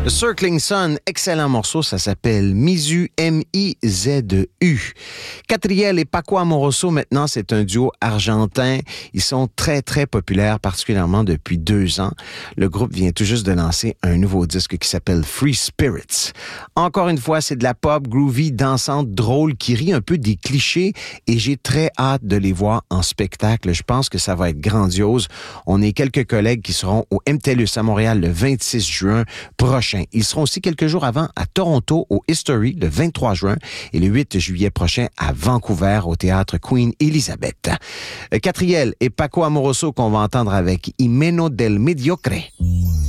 Circling Sun, excellent morceau, ça s'appelle Mizu, M-I-Z-U. Catriel et Paco Amoroso, maintenant, c'est un duo argentin. Ils sont très, très populaires, particulièrement depuis 2 ans. Le groupe vient tout juste de lancer un nouveau disque qui s'appelle Free Spirits. Encore une fois, c'est de la pop groovy, dansante, drôle, qui rit un peu des clichés et j'ai très hâte de les voir en spectacle. Je pense que ça va être grandiose. On est quelques collègues qui seront au MTLUS à Montréal le 26 juin prochain. Ils seront aussi quelques jours avant à Toronto au History le 23 juin et le 8 juillet prochain à Vancouver au théâtre Queen Elizabeth. Catriel et Paco Amoroso qu'on va entendre avec Himeno del Mediocre.